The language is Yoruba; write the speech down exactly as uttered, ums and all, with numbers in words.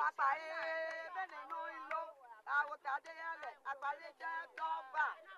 papa e bene no ilo awotade yale agbaleje toba